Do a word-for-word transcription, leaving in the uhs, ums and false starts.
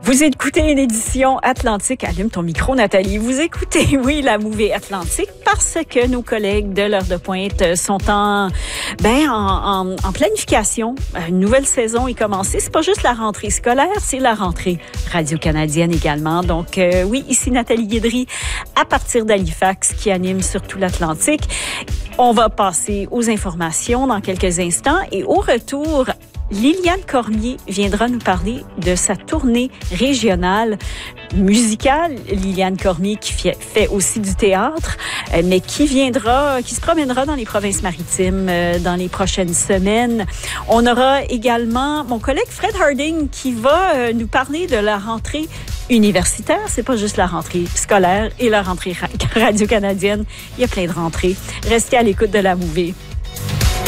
Vous écoutez une édition Atlantique. Allume ton micro, Nathalie. Vous écoutez, oui, la Mouvée Atlantique parce que nos collègues de l'heure de pointe sont en, ben, en, en, en planification. Une nouvelle saison est commencée. C'est pas juste la rentrée scolaire, c'est la rentrée radio-canadienne également. Donc, euh, oui, ici Nathalie Guédry à partir d'Halifax qui anime sur tout l'Atlantique. On va passer aux informations dans quelques instants et au retour, Liliane Cormier viendra nous parler de sa tournée régionale musicale. Liliane Cormier qui fait aussi du théâtre, mais qui viendra, qui se promènera dans les provinces maritimes dans les prochaines semaines. On aura également mon collègue Fred Harding qui va nous parler de la rentrée universitaire. C'est pas juste la rentrée scolaire et la rentrée radio-canadienne. Il y a plein de rentrées. Restez à l'écoute de la Mouvée.